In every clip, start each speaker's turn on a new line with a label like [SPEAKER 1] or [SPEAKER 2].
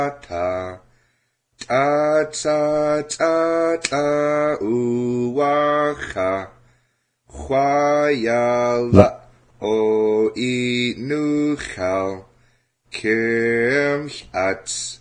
[SPEAKER 1] ta ta ta ta ta uwacha chwayala o inuchal kirmch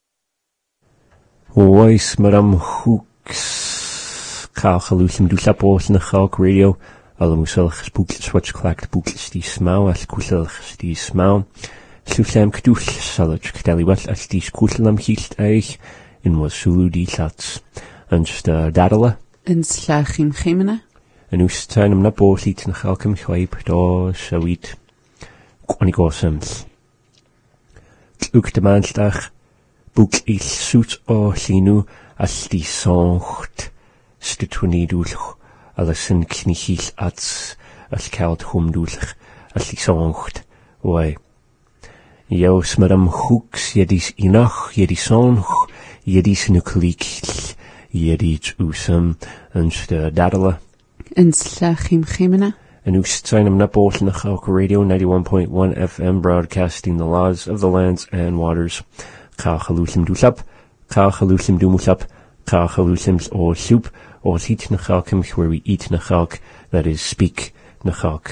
[SPEAKER 2] Ois maram hooks kalchalusim dulapos na chalk radio alamuselch spookles watch clacked bookles die smau as kuselch die smau Susam kdul salach kdaliwat as die skutelam hielt eich in wasulu die lats anst dadala
[SPEAKER 3] in slachim chemena
[SPEAKER 2] en usteinem na boosliet na chalkem chwaip do sawit kwanigosems Tluk de maanstag boek il soet o linu as die songt stutwanidulch alles in knichil ats as koud humdulch as die songt oi Jaus madam hooks jedis inach jedis sonch jedis nucleikil jedis usam anst dadala
[SPEAKER 3] in slachim chemena
[SPEAKER 2] and Ustzainam Napol Nachalk Radio 91.1 FM broadcasting the laws of the lands and waters. Kachalusim Dulap, Kachalusim Dumulap, Kachalusims or soup, or eat Nachalkim, where we eat Nachalk, that is speak Nachalk.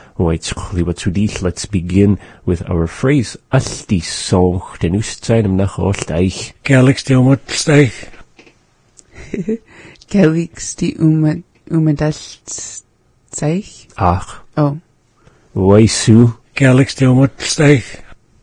[SPEAKER 2] Let's begin with our phrase Asti Sonch, den Ustzainam Nacholsteich.
[SPEAKER 4] Galix die Umatsteich.
[SPEAKER 3] Galix die Umadalsteich.
[SPEAKER 2] Ach.
[SPEAKER 3] Oh.
[SPEAKER 2] Waisu.
[SPEAKER 4] Galix die Umatsteich.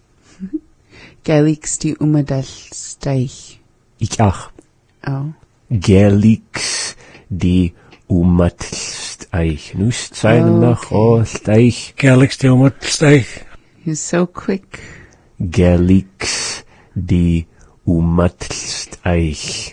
[SPEAKER 3] Galix die Umadalsteich.
[SPEAKER 2] Ich ach.
[SPEAKER 3] Oh.
[SPEAKER 2] Galix die Umatsteich. Nus sein nach Osteich.
[SPEAKER 4] Galix die Umatsteich.
[SPEAKER 3] You're so quick.
[SPEAKER 2] Galix die Umatsteich.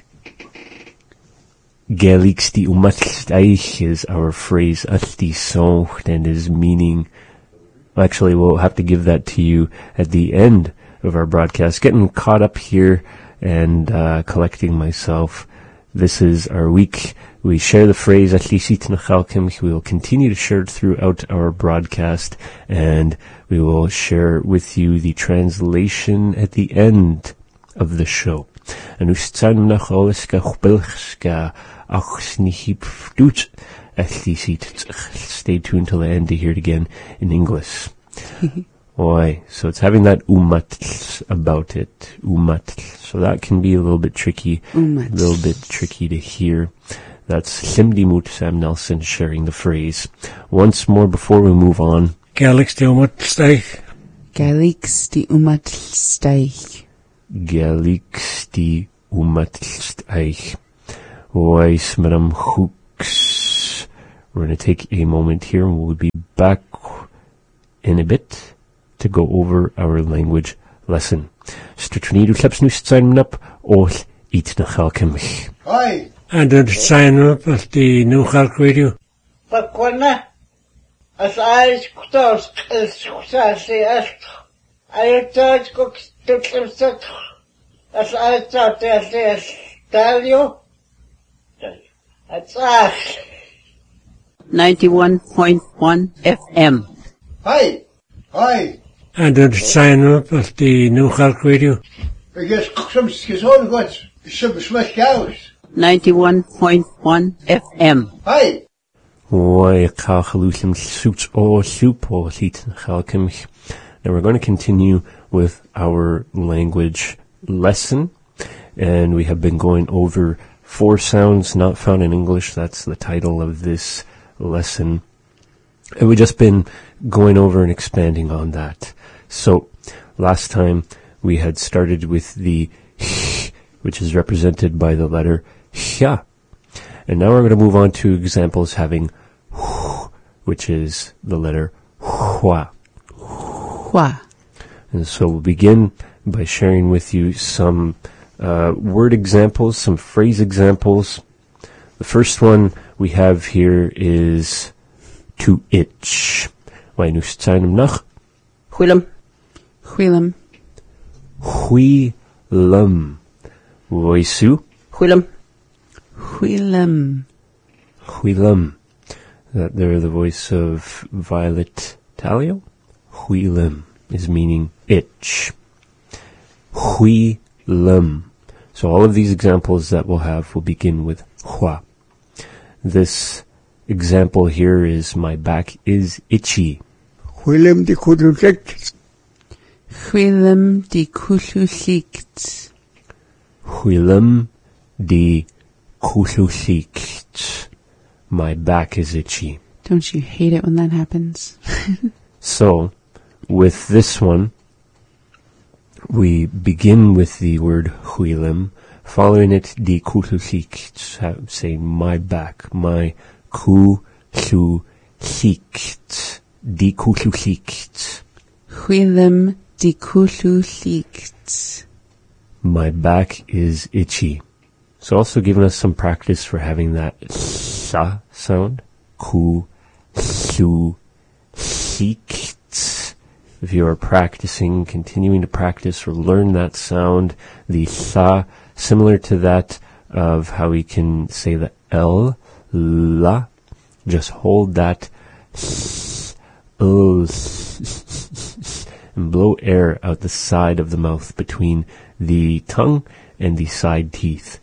[SPEAKER 2] Galix die Umatsteich is our phrase Asti Sonch and is meaning. Actually, we'll have to give that to you at the end of our broadcast. Getting caught up here and collecting myself. This is our week. We share the phrase Asti Sit Nachalkim. We will continue to share it throughout our broadcast, and we will share with you the translation at the end of the show. And Ustzainam Nacholiska Chbelchska Achsnihip Dut Asti Sit. Stay tuned till the end to hear it again in English. Oi, so it's having that umatl about it. Umatl. So that can be a little bit tricky. A little bit tricky to hear. That's Simdimut Sam Nelson sharing the phrase. Once more before we move on.
[SPEAKER 4] Galix die Umatsteich.
[SPEAKER 3] Galix die Umatsteich.
[SPEAKER 2] Galix die Umatsteich. Ois madam hooks. We're going to take a moment here and we'll be back in a bit to go over our language lesson. Strutnidu klapsnus zijn up all eat nachalkemich.
[SPEAKER 5] Hi.
[SPEAKER 4] And then sign up at the New Halk Radio.
[SPEAKER 5] Pakwana. As I kutos sasi est. I thought cook to set. As I thought as tell you. That's us.
[SPEAKER 6] 91.1 FM.
[SPEAKER 5] Hi. Hi.
[SPEAKER 4] And then sign up at the New Halk Radio.
[SPEAKER 5] Because some skizon got some smash cows.
[SPEAKER 6] 91.1 FM.
[SPEAKER 5] Hi.
[SPEAKER 2] Oi, kachalusim suits o soup o heat nachalkemich. Now we're going to continue with our language lesson, and we have been going over 4 sounds not found in English. That's the title of this lesson. And we've just been going over and expanding on that. So, last time we had started with the h, which is represented by the letter hya. And now we're going to move on to examples having h, which is the letter hwa.
[SPEAKER 3] Hwa.
[SPEAKER 2] And so we'll begin by sharing with you some word examples, some phrase examples. The first one we have here is to itch. Weinustzainam nach.
[SPEAKER 6] Huilam.
[SPEAKER 3] Huilam.
[SPEAKER 2] Huilam. Voisu.
[SPEAKER 6] Huilam.
[SPEAKER 3] Huilam.
[SPEAKER 2] Huilam. They're the voice of Violet Talio. Huilam is meaning itch. Huilam. lum. So all of these examples that we'll have will begin with hua. This example here is my back is itchy.
[SPEAKER 5] Willem die Kudelkeks.
[SPEAKER 3] Willem die Kuluslikt.
[SPEAKER 2] Huilim di kususikt. My back is itchy.
[SPEAKER 3] Don't you hate it when that happens?
[SPEAKER 2] So, with this one, we begin with the word huilim, following it di kususikt, saying my back, my kususikt, di kususikt.
[SPEAKER 3] Willem die Kuluslikt.
[SPEAKER 2] My back is itchy. It's also given us some practice for having that sa sound. Ku, su, sikt. If you are practicing, continuing to practice or learn that sound, the sa, similar to that of how we can say the L, la, just hold that and blow air out the side of the mouth between the tongue and the side teeth.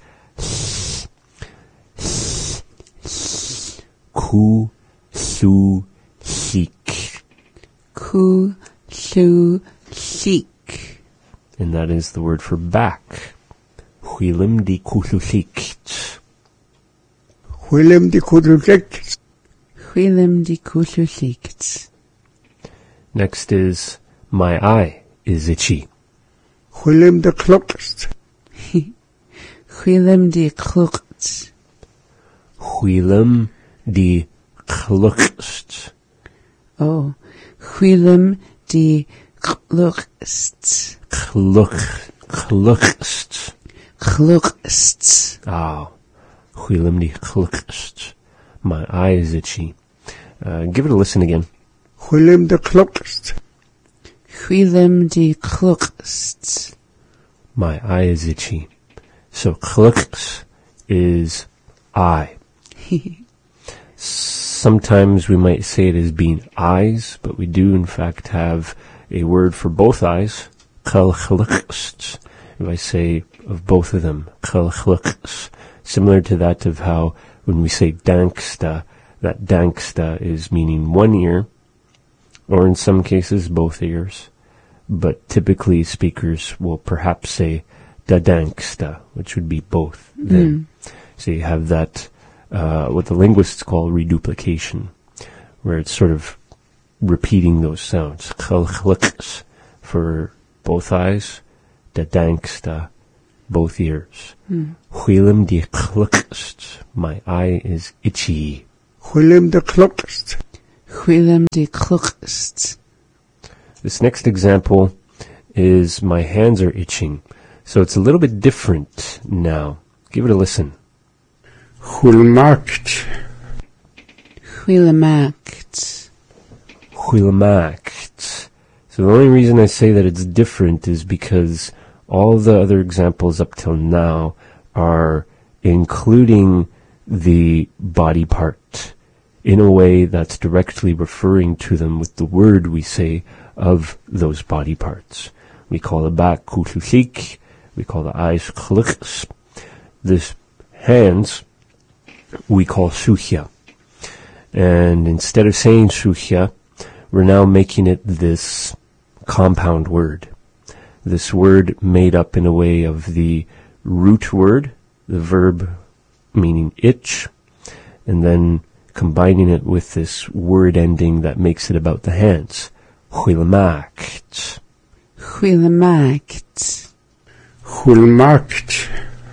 [SPEAKER 2] Ku, su, sik.
[SPEAKER 3] Ku lu sik.
[SPEAKER 2] And that is the word for back. Huilim di kususikt.
[SPEAKER 5] Willem die Kudelkeks.
[SPEAKER 3] Willem die Kuluslikt.
[SPEAKER 2] Next is my eye is itchy.
[SPEAKER 5] Willem de Klokkst.
[SPEAKER 3] Willem die Klukt.
[SPEAKER 2] Huilim di klukst.
[SPEAKER 3] Oh, Willem die Klukst.
[SPEAKER 2] Klukst.
[SPEAKER 3] Klukst.
[SPEAKER 2] Ah, huilim di klukst. My eye is itchy. Give it a listen again.
[SPEAKER 5] Willem de Klokkst.
[SPEAKER 3] Willem die Klukst.
[SPEAKER 2] My eye is itchy. So klukst is eye. Sometimes we might say it as being eyes, but we do in fact have a word for both eyes. Klukst. If I say of both of them, klukst. Similar to that of how when we say danksta, that danksta is meaning one ear, or in some cases both ears. But typically speakers will perhaps say dadanksta, which would be both then. So you have that, what the linguists call reduplication, where it's sort of repeating those sounds. Klukst for both eyes, dadanksta, both ears. Huilim di klukst. My eye is itchy.
[SPEAKER 5] Willem de Klokkst.
[SPEAKER 3] Willem die Klukst.
[SPEAKER 2] This next example is my hands are itching. So it's a little bit different now. Give it a listen.
[SPEAKER 5] Hulmarkt.
[SPEAKER 3] Huilemakt.
[SPEAKER 2] Huilemakt. So the only reason I say that it's different is because all the other examples up till now are including the body part in a way that's directly referring to them with the word we say of those body parts. We call the back kutusik, we call the eyes kluks. This hands we call suhya. And instead of saying suhya, we're now making it this compound word. This word made up in a way of the root word, the verb meaning itch, and then combining it with this word ending that makes it about the hands. Huilemakt.
[SPEAKER 3] Huilemakt.
[SPEAKER 5] Hulmarkt.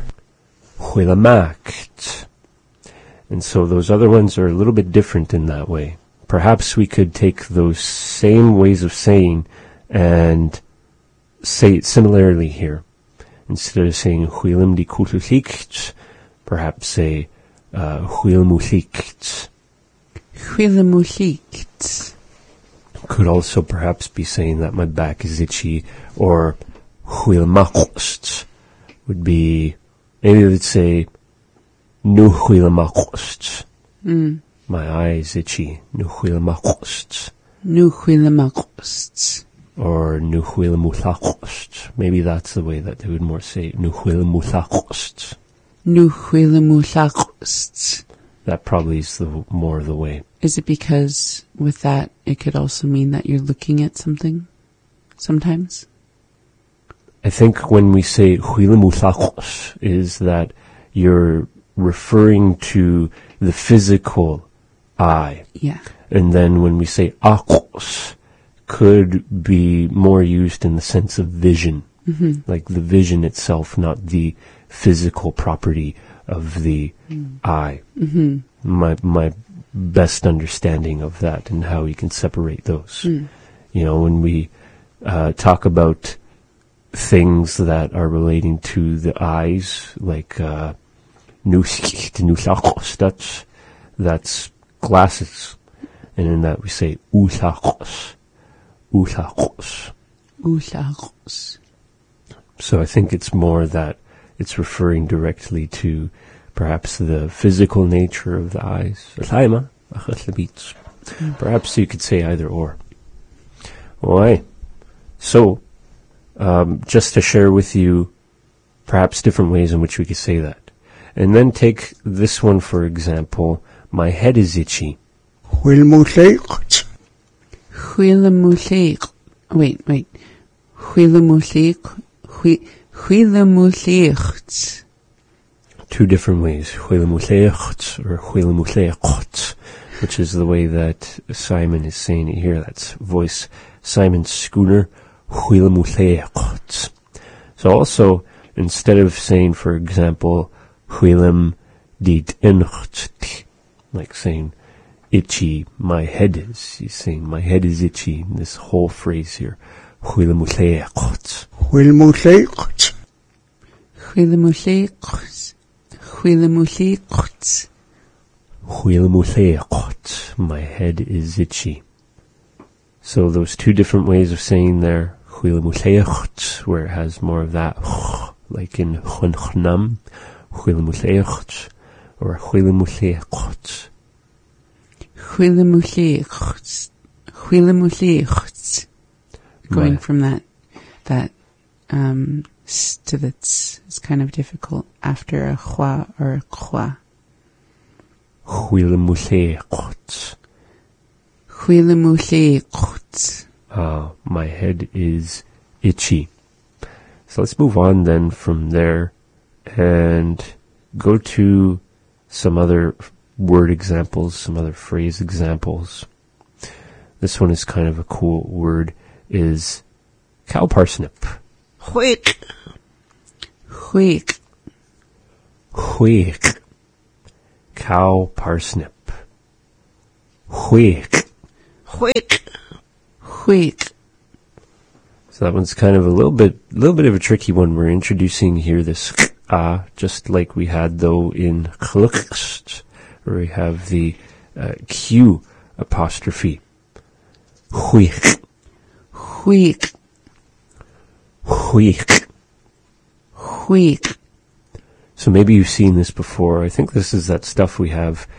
[SPEAKER 2] Huilemakt. And so those other ones are a little bit different in that way. Perhaps we could take those same ways of saying and say it similarly here. Instead of saying huilim di kutusikt, perhaps say huilmusikt.
[SPEAKER 3] Huilemusikt.
[SPEAKER 2] Could also perhaps be saying that my back is itchy, or huilmakst would be, maybe we would say nu huilmakst. My eye is itchy. Nu huilmakst.
[SPEAKER 3] Nu huilemakst.
[SPEAKER 2] or nuhuilamuthakost. Maybe that's the way that they would more say nuhuilamuthakost.
[SPEAKER 3] Nuhuilamuthakost.
[SPEAKER 2] That probably is more the way.
[SPEAKER 3] Is it because with that it could also mean that you're looking at something sometimes?
[SPEAKER 2] I think when we say huilamuthakost is that you're referring to the physical eye.
[SPEAKER 3] Yeah.
[SPEAKER 2] And then when we say akos, could be more used in the sense of vision. Like the vision itself, not the physical property of the eye. My best understanding of that and how you can separate those. You know, when we talk about things that are relating to the eyes, like that's glasses. And in that we say uthakos. Uthakos.
[SPEAKER 3] Uthakos.
[SPEAKER 2] So I think it's more that it's referring directly to perhaps the physical nature of the eyes. Perhaps you could say either or. Alright. So, just to share with you perhaps different ways in which we could say that. And then take this one for example. My head is itchy.
[SPEAKER 5] Huilamuthakost.
[SPEAKER 3] Huilamuthakost. Wait. Huilamuthakost.
[SPEAKER 2] Two different ways. Huilamuthakost or huilamuthakost, which is the way that Simon is saying it here. That's voice Simon Schooner. Huilamuthakost. So also, instead of saying, for example, huilam dit incht, like saying itchy, my head is. He's saying my head is itchy. This whole phrase here. Huilamuthakost.
[SPEAKER 5] Huilamuthakost.
[SPEAKER 3] Huilamuthakost. Huilamuthakost.
[SPEAKER 2] Huilamuthakost. My head is itchy. So those two different ways of saying there. Huilamuthakost, where it has more of that, like in chunchnam. Huilamuthakost. Or huilamuthakost.
[SPEAKER 3] Huilamuthakost. Huilamuthakost. Going from that to that's it's kind of difficult after a chwa or a kwa.
[SPEAKER 2] Huilamuthakost.
[SPEAKER 3] Huilamuthakost.
[SPEAKER 2] My head is itchy. So let's move on then from there and go to some other word examples, some other phrase examples. This one is kind of a cool word, is cow parsnip.
[SPEAKER 6] Quick.
[SPEAKER 3] Huik.
[SPEAKER 2] Huik. Cow parsnip. Huik.
[SPEAKER 6] Quick.
[SPEAKER 3] Huik.
[SPEAKER 2] So that one's kind of a little bit of a tricky one. We're introducing here this just like we had though in chlukst, where we have the Q apostrophe. Huik.
[SPEAKER 3] Huik.
[SPEAKER 2] Huik.
[SPEAKER 3] Huik.
[SPEAKER 2] So maybe you've seen this before. I think this is that stuff we have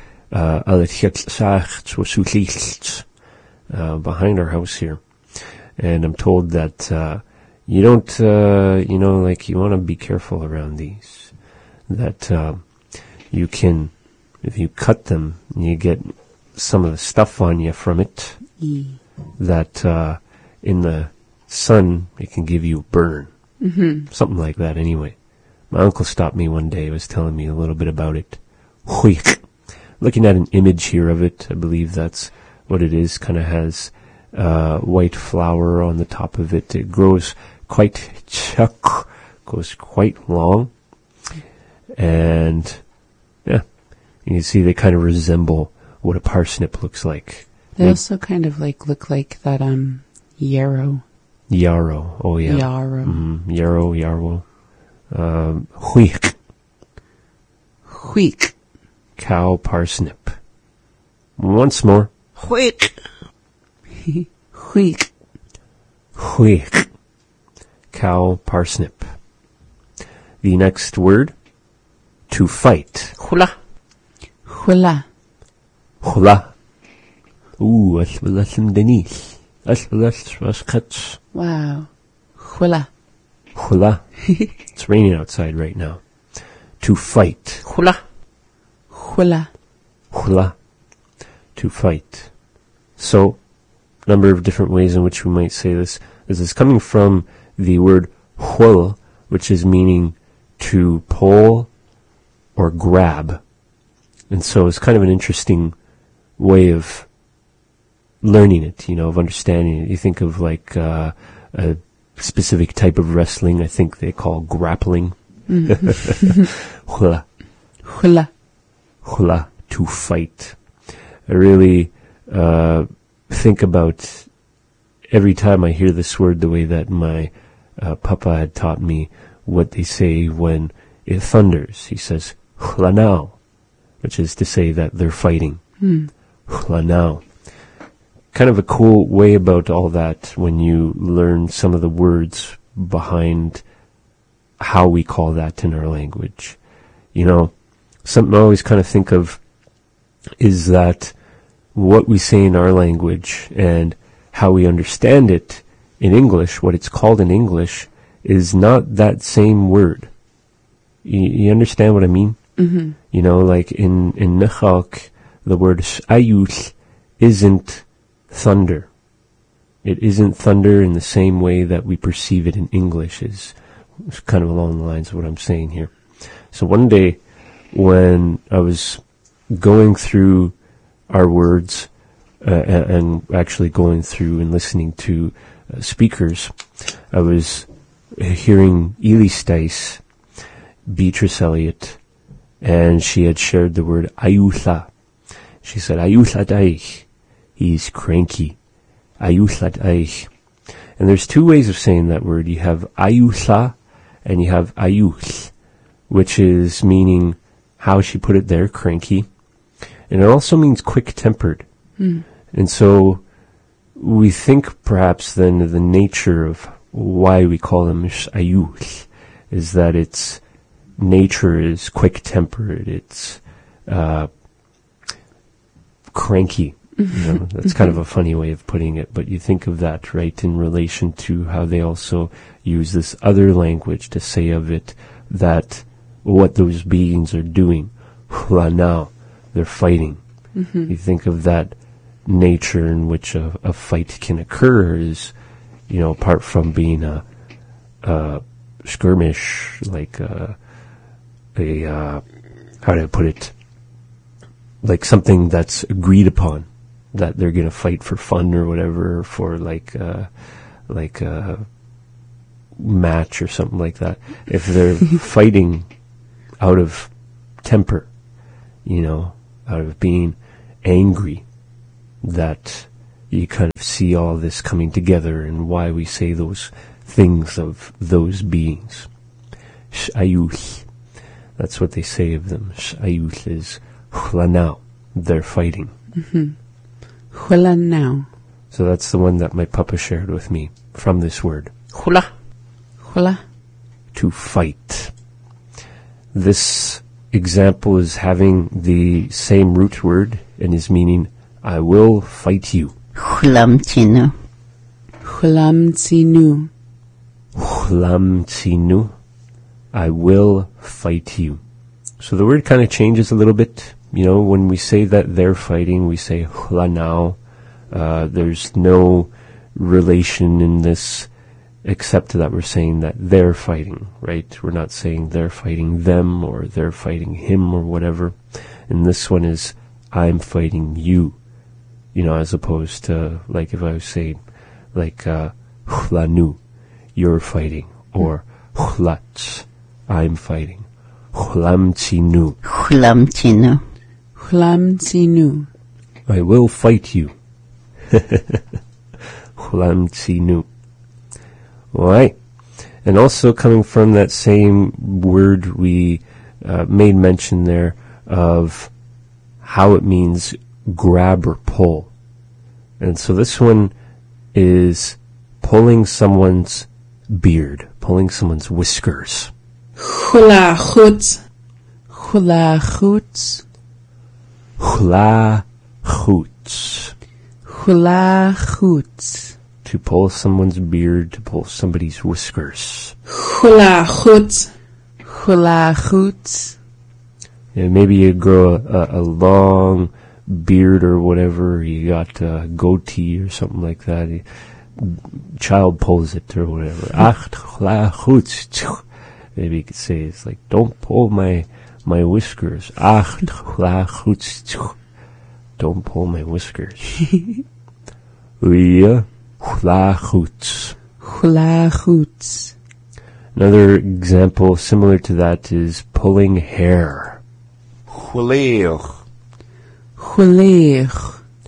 [SPEAKER 2] behind our house here. And I'm told that you don't, like you want to be careful around these. That you can, if you cut them, you get some of the stuff on you from it. That in the sun, it can give you a burn. Something like that anyway. My uncle stopped me one day, was telling me a little bit about it. Looking at an image here of it, I believe that's what it is. Kind of has white flower on the top of it. It grows quite goes quite long. And yeah, you can see they kind of resemble what a parsnip looks like.
[SPEAKER 3] They also kind of look like that yarrow.
[SPEAKER 2] Yarrow, oh yeah.
[SPEAKER 3] Yarrow.
[SPEAKER 2] Yarrow. Huik.
[SPEAKER 3] Huik.
[SPEAKER 2] Cow parsnip. Once more.
[SPEAKER 6] Quick.
[SPEAKER 3] Huik.
[SPEAKER 2] Huik. Cow parsnip. The next word, to fight.
[SPEAKER 6] Hula.
[SPEAKER 3] Hula.
[SPEAKER 2] Hula. Ooh, that's Denise.
[SPEAKER 3] Wow. Hula.
[SPEAKER 2] Hula. It's raining outside right now. To fight.
[SPEAKER 6] Hula.
[SPEAKER 3] Hula.
[SPEAKER 2] Hula. To fight. So, number of different ways in which we might say this. This is coming from the word hul, which is meaning to pull or grab. And so it's kind of an interesting way of learning it, of understanding it. You think of like a specific type of wrestling, I think they call grappling. Hula.
[SPEAKER 3] Hula.
[SPEAKER 2] Hula, to fight. I really think about every time I hear this word the way that my papa had taught me what they say when it thunders. He says, hula now, which is to say that they're fighting. Hula now. Kind of a cool way about all that when you learn some of the words behind how we call that in our language. Something I always kind of think of is that what we say in our language and how we understand it in English, what it's called in English, is not that same word. You understand what I mean? Mm-hmm. Like in Nechak, the word ayuth isn't thunder. It isn't thunder in the same way that we perceive it in English, is kind of along the lines of what I'm saying here. So one day, when I was going through our words and actually going through and listening to speakers, I was hearing Ely Stice, Beatrice Eliot, and she had shared the word ayutha. She said, ayutha daich. He's cranky. Ayutha daich. And there's two ways of saying that word. You have ayutha and you have ayuth, which is meaning, how she put it there, cranky. And it also means quick-tempered. And so we think perhaps then of the nature of why we call them ayuth is that its nature is quick-tempered. It's cranky. That's kind of a funny way of putting it, but you think of that, right, in relation to how they also use this other language to say of it that what those beings are doing. Hula now, they're fighting. You think of that nature in which a fight can occur is, apart from being a skirmish, like how do I put it? Like something that's agreed upon, that they're going to fight for fun or whatever, for like a match or something like that. If they're fighting out of temper, out of being angry, that you kind of see all this coming together and why we say those things of those beings. Sh'ayuth. That's what they say of them. Sh'ayuth is hula now. They're fighting.
[SPEAKER 3] Hula now.
[SPEAKER 2] So that's the one that my papa shared with me from this word.
[SPEAKER 6] Hula.
[SPEAKER 3] Hula.
[SPEAKER 2] To fight. This example is having the same root word and is meaning, I will fight you.
[SPEAKER 6] Hulamtinu.
[SPEAKER 3] Hulamtinu.
[SPEAKER 2] Hulamtinu. I will fight you. So the word kind of changes a little bit. When we say that they're fighting, we say hula now. There's no relation in this except that we're saying that they're fighting, right? We're not saying they're fighting them or they're fighting him or whatever. And this one is, I'm fighting you. As opposed to, like if I was saying, like, hulanu, you're fighting. Or hulats, I'm fighting. Hulamtinu.
[SPEAKER 6] Hulamtinu.
[SPEAKER 3] Hulamtinu.
[SPEAKER 2] I will fight you. Hulamtinu. Alright. And also coming from that same word, we made mention there of how it means grab or pull. And so this one is pulling someone's beard, pulling someone's whiskers.
[SPEAKER 3] Hula hoots. Hula hoots.
[SPEAKER 2] Hula hoots.
[SPEAKER 3] Hula hoots.
[SPEAKER 2] to pull someone's beard, to pull somebody's whiskers.
[SPEAKER 3] Hula hoot. Hula hoot.
[SPEAKER 2] And maybe you grow a long beard or whatever, you got a goatee or something like that. Child pulls it or whatever. Hula hoot. Maybe you could say it's like, don't pull my whiskers. Hula hoot. Don't pull my whiskers. Hula hoots.
[SPEAKER 3] Hula hoots.
[SPEAKER 2] Another example similar to that is pulling hair.
[SPEAKER 1] Huleer.
[SPEAKER 3] Huleer.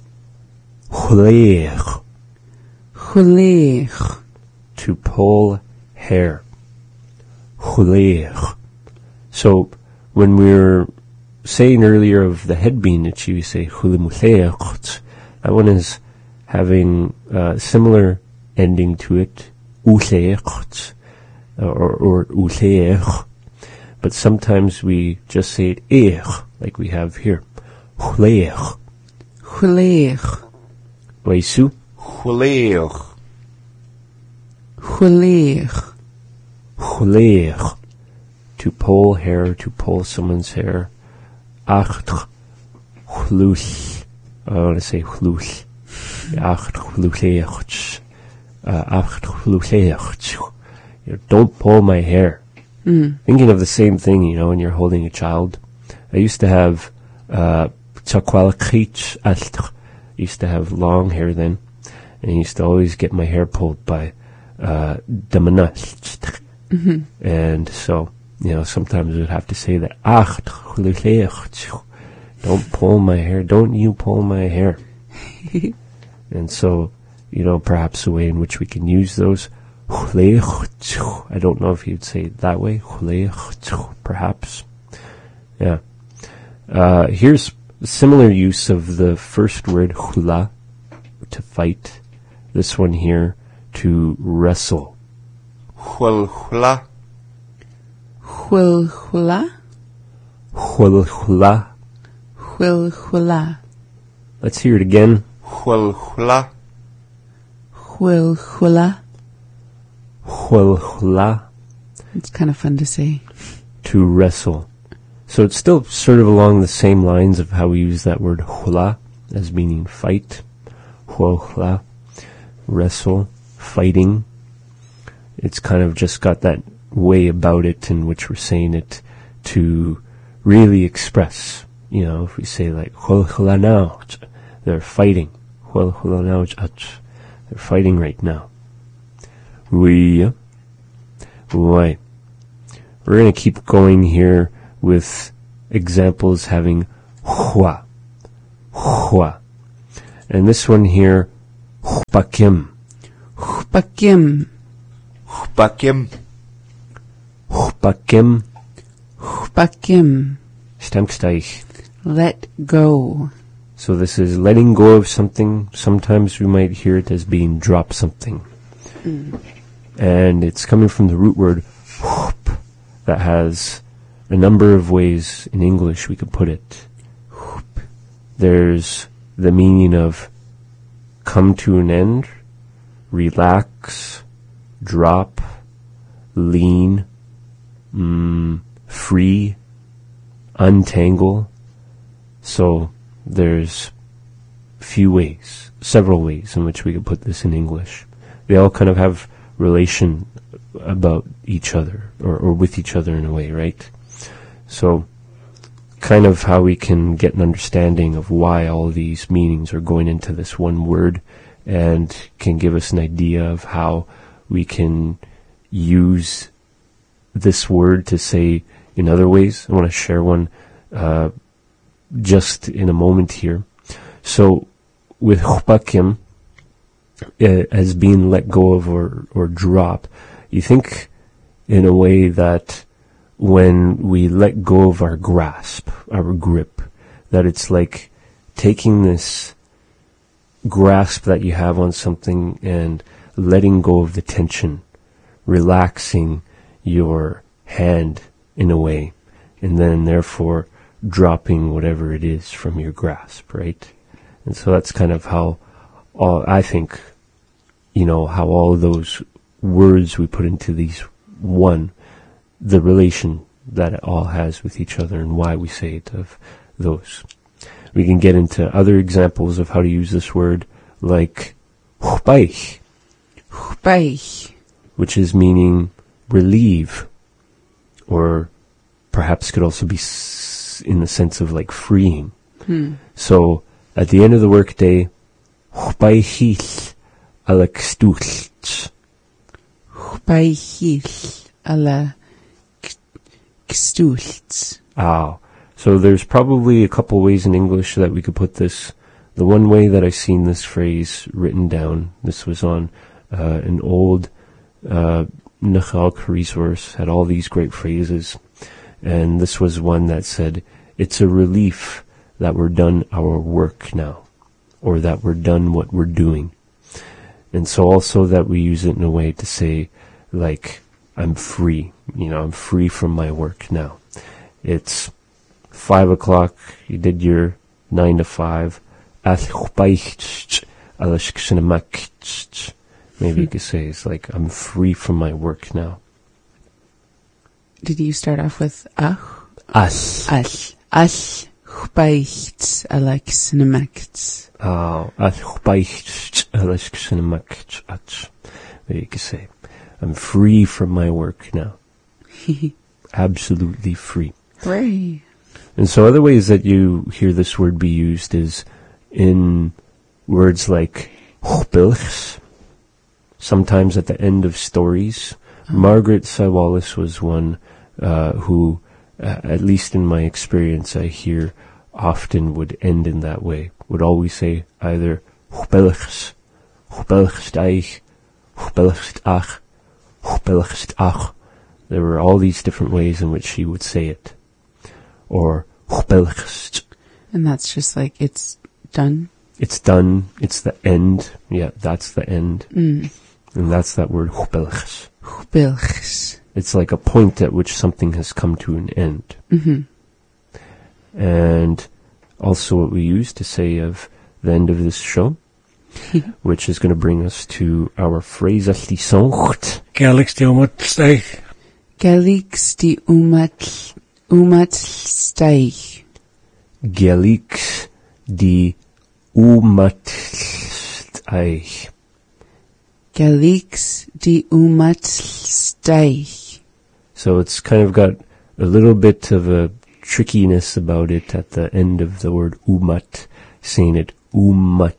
[SPEAKER 2] Huleer.
[SPEAKER 3] Huleer.
[SPEAKER 2] To pull hair. Huleer. So when we were saying earlier of the head being itchy, we say hulemuleer. That one is having a similar ending to it, uleer, or uleer. But sometimes we just say it eer, like we have here. Huleer.
[SPEAKER 3] Huleer.
[SPEAKER 2] Waisu?
[SPEAKER 1] Huleer.
[SPEAKER 3] Huleer.
[SPEAKER 2] Huleer. To pull hair, to pull someone's hair. Acht hluch. I want to say hluch. Acht hluch. Acht hluch. Don't pull my hair. Thinking of the same thing, when you're holding a child. I used to have tsakwalakich altr. Used to have long hair then, and I used to always get my hair pulled by damanach. And so, sometimes I would have to say that, don't pull my hair, don't you pull my hair. And so, perhaps a way in which we can use those. I don't know if you'd say it that way. Perhaps. Yeah. Here's a similar use of the first word, hula, to fight. This one here, to wrestle.
[SPEAKER 1] Hulhula.
[SPEAKER 3] Hulhula.
[SPEAKER 2] Hulhula.
[SPEAKER 3] Hulhula.
[SPEAKER 2] Let's hear it again.
[SPEAKER 1] Hulhula.
[SPEAKER 3] Hulhula.
[SPEAKER 2] Hulhula.
[SPEAKER 3] It's kind of fun to say.
[SPEAKER 2] To wrestle. So it's still sort of along the same lines of how we use that word hula as meaning fight. Hulhula. Wrestle. Fighting. It's kind of just got that way about it in which we're saying it to really express. If we say like, hulhula now, they're fighting. Hulhula now, they're fighting right now. We're going to keep going here with examples having hua. Hua. And this one here, hupakim.
[SPEAKER 3] Hupakim.
[SPEAKER 1] Hupakim.
[SPEAKER 2] Hupakim.
[SPEAKER 3] Hupakim.
[SPEAKER 2] Stamksteich.
[SPEAKER 3] Let go.
[SPEAKER 2] So this is letting go of something. Sometimes we might hear it as being drop something. And it's coming from the root word whoop, that has a number of ways in English we could put it. Whoop. There's the meaning of come to an end, relax, drop, lean, free, untangle. So there's several ways in which we could put this in English. They all kind of have relation about each other, or with each other in a way, right? So kind of how we can get an understanding of why all these meanings are going into this one word, and can give us an idea of how we can use this word to say in other ways. I want to share one just in a moment here. So with hupakim, as being let go of or drop, you think in a way that when we let go of our grasp, our grip, that it's like taking this grasp that you have on something and letting go of the tension, relaxing your hand in a way, and then therefore dropping whatever it is from your grasp, right? And so that's kind of how I think how all of those words we put into these one, the relation that it all has with each other and why we say it of those. We can get into other examples of how to use this word, like chbaich,
[SPEAKER 3] Chbaich.
[SPEAKER 2] which is meaning relieve, or perhaps could also be in the sense of like freeing. So at the end of the workday, chbaichich ala kstulch.
[SPEAKER 3] Chbaich ala kstults.
[SPEAKER 2] So there's probably a couple ways in English that we could put this. The one way that I've seen this phrase written down, this was on an old Nachalk resource, had all these great phrases, and this was one that said, it's a relief that we're done our work now, or that we're done what we're doing. And so also that we use it in a way to say, like, I'm free, I'm free from my work now. It's 5 o'clock, you did your 9 to 5. Maybe you could say it's like, I'm free from my work now.
[SPEAKER 3] Did you start off with ach?
[SPEAKER 2] As.
[SPEAKER 3] Ach chbaicht ala kstnamakts.
[SPEAKER 2] Maybe you could say, I'm free from my work now. Absolutely free.
[SPEAKER 3] Hooray.
[SPEAKER 2] And so other ways that you hear this word be used is in words like bilchs, sometimes at the end of stories. Margaret Sawalis was one who, at least in my experience, I hear often would end in that way, would always say either bilchs, bilchs daich, bilchs ach, bilchs ach. There were all these different ways in which she would say it. Or bilchs.
[SPEAKER 3] And that's just like, it's done.
[SPEAKER 2] It's done. It's the end. Yeah, that's the end. And that's that word bilchs.
[SPEAKER 3] Bilchs.
[SPEAKER 2] It's like a point at which something has come to an end. And also what we use to say of the end of this show, which is going to bring us to our phrase allisancht.
[SPEAKER 4] Gelix die umatsteig.
[SPEAKER 3] Gelix die umatsteig.
[SPEAKER 2] Gelix die umatsteig.
[SPEAKER 3] Gelix die umatsteig.
[SPEAKER 2] So it's kind of got a little bit of a trickiness about it at the end of the word umat, saying it umat.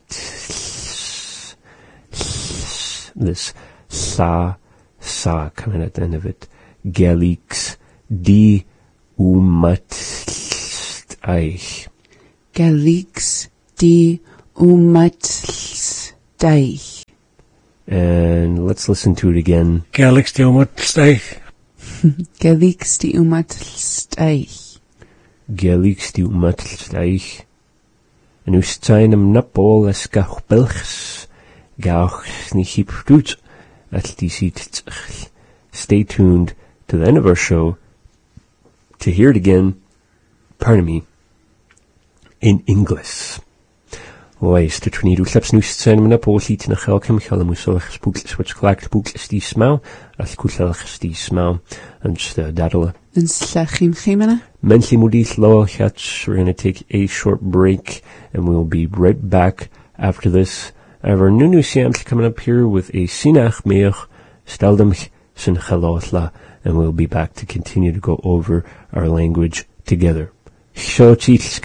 [SPEAKER 2] This sa coming at the end of it. Gelix die umatsteig.
[SPEAKER 3] Gelix die umatsteig.
[SPEAKER 2] And let's listen to it again.
[SPEAKER 4] Gelix die umatsteig.
[SPEAKER 3] Gelix die umatsteig.
[SPEAKER 2] Gelix die umatsteig. En u zijn am napol es gach belchs. Gach ni hipstut. At die ziet. Stay tuned to the end of our show to hear it again, pardon me, in English. Wees de tornado sleps nu zijn men op liet na gelkem gelamusolig spookles which collect spookles die smell as kuselch die smell and dadele.
[SPEAKER 3] En slachim chimena.
[SPEAKER 2] Mentally modis low catch. We're going to take a short break and we'll be right back after this. I have our new Siams coming up here with a sinach meich steldem sin chalotla, and we'll be back to continue to go over our language together. Why?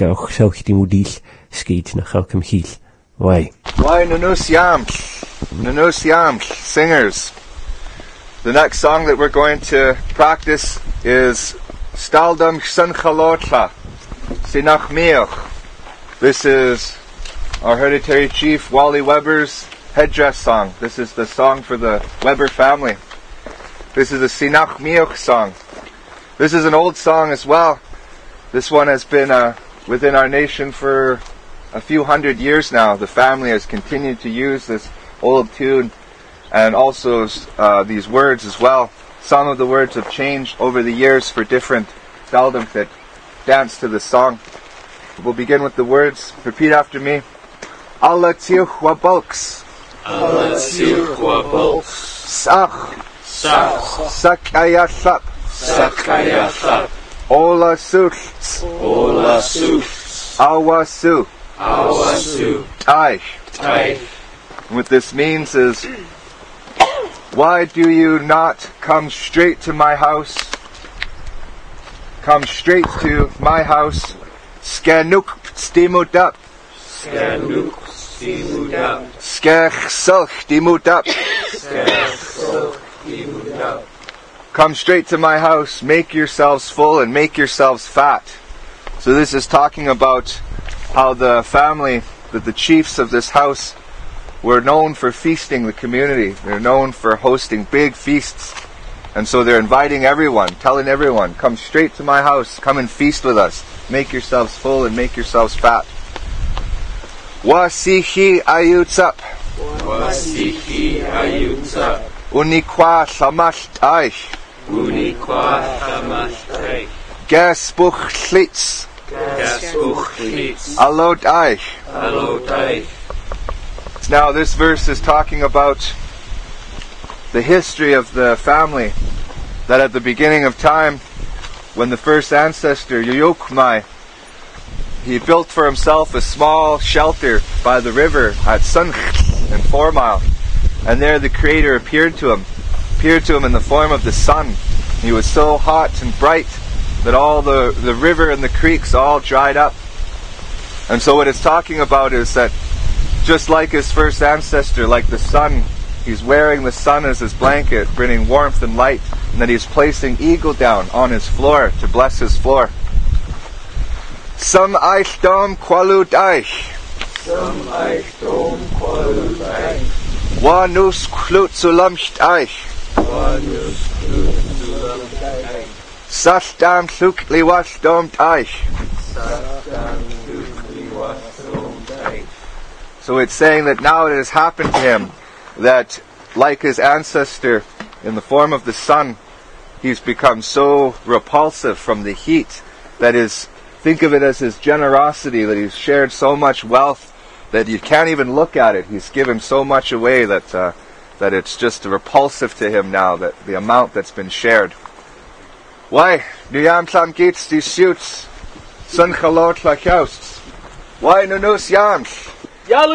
[SPEAKER 1] Why, Nanusiam, singers. The next song that we're going to practice is Staldam Xanchalotla, Sinach Meoch. This is our hereditary chief, Wally Weber's headdress song. This is the song for the Weber family. This is a Sinach Meoch song. This is an old song as well. This one has been within our nation for a few hundred years now. The family has continued to use this old tune and also these words as well. Some of the words have changed over the years for different Staldam that dance to the song. We'll begin with the words. Repeat after me. Allah tiuch wa bulks.
[SPEAKER 2] Alatsir Quabol.
[SPEAKER 1] Sach.
[SPEAKER 2] Sach.
[SPEAKER 1] Sakayasap.
[SPEAKER 2] Sakayasap.
[SPEAKER 1] Ola Sults.
[SPEAKER 2] Ola Suf.
[SPEAKER 1] Awasu.
[SPEAKER 2] Awasu.
[SPEAKER 1] Tai.
[SPEAKER 2] Tai.
[SPEAKER 1] What this means is, why do you not come straight to my house? Come straight to my house. Skanuk stimudup.
[SPEAKER 2] Skanuk stimudup.
[SPEAKER 1] Skechsulch stimudup.
[SPEAKER 2] Skechsulch stimudup.
[SPEAKER 1] Come straight to my house, make yourselves full and make yourselves fat. So this is talking about how the family, that the chiefs of this house, were known for feasting the community. They're known for hosting big feasts. And so they're inviting everyone, telling everyone, come straight to my house, come and feast with us. Make yourselves full and make yourselves fat. Wasihi ayutsap.
[SPEAKER 2] Wasihi ayutsap.
[SPEAKER 1] Unikwa samash aich.
[SPEAKER 2] Unikwa samash.
[SPEAKER 1] Gasbuch schlitz.
[SPEAKER 2] Gasbuch schlitz.
[SPEAKER 1] Alot aich.
[SPEAKER 2] Alot aich.
[SPEAKER 1] Now this verse is talking about the history of the family, that at the beginning of time, when the first ancestor, Yuyukmai, he built for himself a small shelter by the river at Sunch in 4 Mile. And there the Creator appeared to him in the form of the sun. He was so hot and bright that all the river and the creeks all dried up. And so what it's talking about is that just like his first ancestor, like the sun, he's wearing the sun as his blanket, bringing warmth and light, and that he's placing eagle down on his floor to bless his floor. Sam eich dom qualut eich.
[SPEAKER 2] Sam eich dom qualut eich.
[SPEAKER 1] Wanus klut zulamcht eich.
[SPEAKER 2] Wanus klut zulamcht eich.
[SPEAKER 1] Sastam tluk liwas domt eich.
[SPEAKER 2] Sastam tluk liwas domt eich.
[SPEAKER 1] So it's saying that now it has happened to him, that like his ancestor in the form of the sun, he's become so repulsive from the heat, that is, think of it as his generosity, that he's shared so much wealth that you can't even look at it. He's given so much away that it's just repulsive to him now, that the amount that's been shared. Why? Nu jamsam geht's die shoots. Sun chalot lachaust. Why nunus yams?
[SPEAKER 2] Yalu